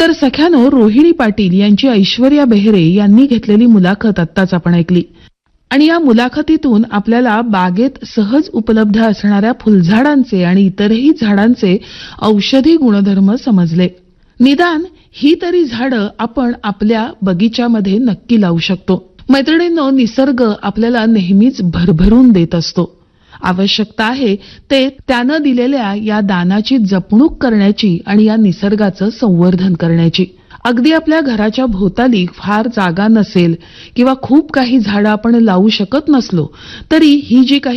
तर सख्यानो, रोहिणी पाटील यांची ऐश्वर्या बेहरे यांनी घेतलेली मुलाखत आत्ताच आपण ऐकली. आणि या मुलाखतीतून आपल्याला बागेत सहज उपलब्ध असणाऱ्या फुलझाडांचे आणि इतरही झाडांचे औषधी गुणधर्म समजले. निदान ही तरी झाडं आपण आपल्या बगीच्यामध्ये नक्की लावू शकतो. मैत्रिणींनो, निसर्ग आपल्याला नेहमीच भरभरून देत असतो. आवश्यकता आहे ते त्यानं दिलेल्या या दानाची जपणूक करण्याची आणि या निसर्गाचं संवर्धन करण्याची. अगदी आपल्या घराच्या भोवताली फार जागा नसेल किंवा खूप काही झाडं आपण लावू शकत नसलो तरी ही जी काही